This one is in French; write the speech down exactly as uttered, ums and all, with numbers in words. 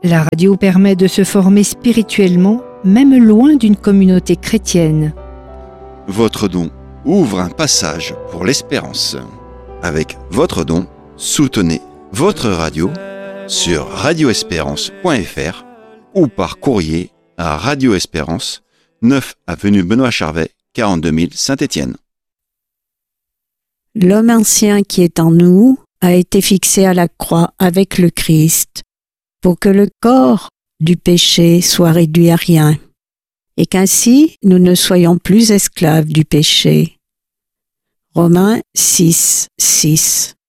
La radio permet de se former spirituellement, même loin d'une communauté chrétienne. Votre don ouvre un passage pour l'espérance. Avec votre don, soutenez votre radio sur radio espérance point f r ou par courrier à Radio Espérance, neuf avenue Benoît Charvet, quarante-deux mille Saint-Étienne. L'homme ancien qui est en nous a été fixé à la croix avec le Christ pour que le corps du péché soit réduit à rien et qu'ainsi nous ne soyons plus esclaves du péché. Romains six, six.